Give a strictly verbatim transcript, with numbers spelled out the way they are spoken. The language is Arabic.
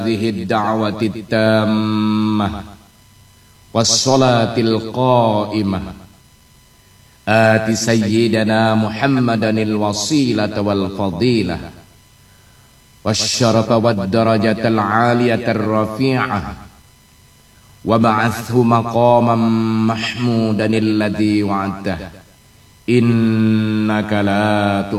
هذه الدعوة التامة والصلاة القائمة آت سيدنا محمدا الوسيلة والفضيلة والشرف والدرجة العالية الرفيعة وبعثه مقاما محمودا الذي وعدته إنك لا